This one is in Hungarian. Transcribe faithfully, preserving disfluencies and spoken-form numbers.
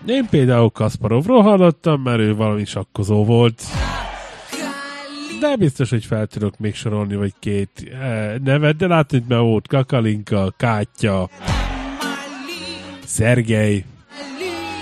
Én például Kasparovról hallottam, mert ő valami sakkozó volt. De biztos, hogy fel tudok még sorolni, vagy két eh, nevet, de látod, hogy már volt Kakalinka, Kátya, Szergej.